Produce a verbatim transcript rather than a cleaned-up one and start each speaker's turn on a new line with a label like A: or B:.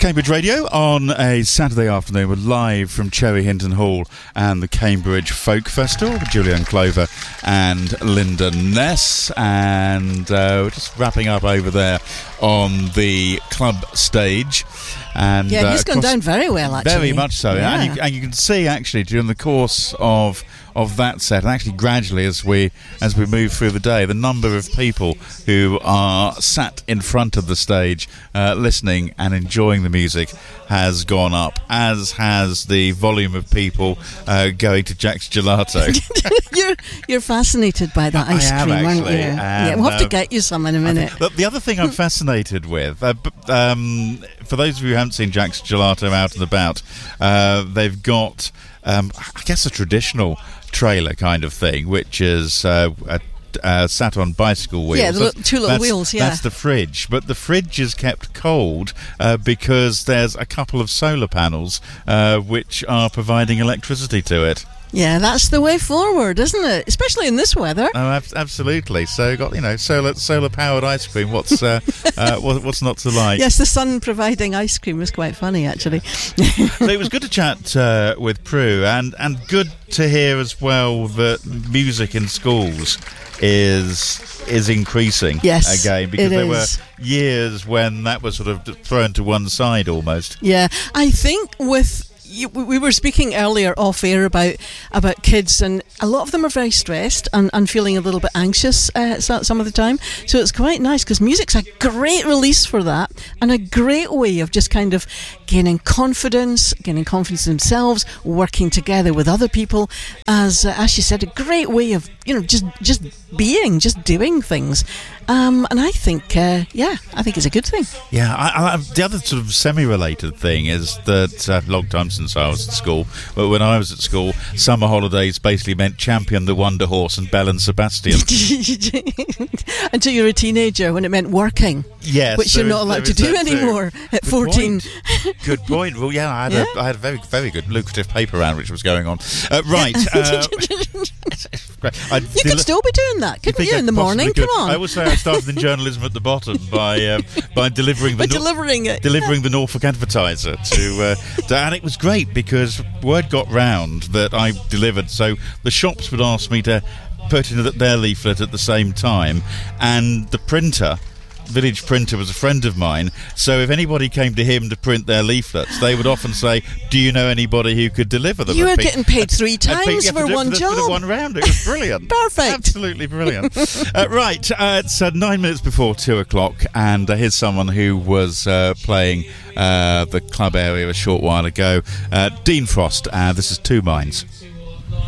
A: Cambridge Radio on a Saturday afternoon. We're live from Cherry Hinton Hall and the Cambridge Folk Festival with Julian Clover and Linda Ness, and uh, we're just wrapping up over there on the club stage. And
B: yeah, he's
A: uh,
B: gone down very well, actually.
A: Very much so,
B: yeah.
A: and, you, and you can see actually during the course of of that set, and actually gradually as we as we move through the day, the number of people who are sat in front of the stage uh, listening and enjoying the music has gone up, as has the volume of people uh, going to Jack's Gelato.
B: you're you're fascinated by that ice
A: I am,
B: cream, aren't
A: actually,
B: you?
A: and,
B: yeah, we'll have to
A: uh,
B: get you some in a minute.
A: Think, the other thing I'm fascinated with, uh, um, for those of you who haven't seen Jack's Gelato out and about, uh, they've got, um, I guess, a traditional trailer kind of thing, which is uh, a Uh, sat on bicycle wheels.
B: Yeah, the
A: that's,
B: little, two little
A: that's,
B: wheels, yeah.
A: That's the fridge. But the fridge is kept cold uh, because there's a couple of solar panels uh, which are providing electricity to it.
B: Yeah, that's the way forward, isn't it? Especially in this weather.
A: Oh, ab- absolutely. So, got you know, solar solar powered ice cream. What's uh, uh, what, what's not to like?
B: Yes, the sun providing ice cream was quite funny, actually.
A: So it was good to chat uh, with Prue, and and good to hear as well that music in schools is is increasing
B: yes,
A: again, because
B: it
A: there
B: is.
A: were years when that was sort of thrown to one side almost.
B: Yeah, I think with you, we were speaking earlier off air about about kids, and a lot of them are very stressed and, and feeling a little bit anxious uh, some of the time. So it's quite nice because music's a great release for that, and a great way of just kind of gaining confidence, gaining confidence in themselves, working together with other people. As uh, as she said, a great way of you know just just being, just doing things. Um, and I think, uh, yeah, I think it's a good thing.
A: Yeah, I, I, the other sort of semi-related thing is that a uh, long time since I was at school, but when I was at school, summer holidays basically meant Champion, the Wonder Horse, and Belle and Sebastian.
B: Until you were a teenager, when it meant working.
A: Yes,
B: which you're not allowed to do anymore too. At
A: Good
B: fourteen.
A: Point. Good point. Well, yeah, I had,
B: yeah.
A: A, I had a very, very good lucrative paper round which was going on. Uh, right. uh,
B: I, you could still be doing that, couldn't you, you in the morning?
A: Could.
B: Come on.
A: I would say I started in journalism at the bottom by um, by delivering the
B: by delivering it,
A: delivering the Norfolk Advertiser to, uh, to, and it was great because word got round that I delivered. So the shops would ask me to put in their leaflet at the same time, and the printer. Village printer was a friend of mine, so if anybody came to him to print their leaflets, they would often say, "Do you know anybody who could deliver them?"
B: You were getting paid three times for one
A: for
B: job.
A: For the one round, it was brilliant.
B: Perfect,
A: absolutely brilliant. uh, right, uh, it's uh, nine minutes before two o'clock, and uh, here's someone who was uh, playing uh, the club area a short while ago. Uh, Dean Frost. Uh, this is Two Minds.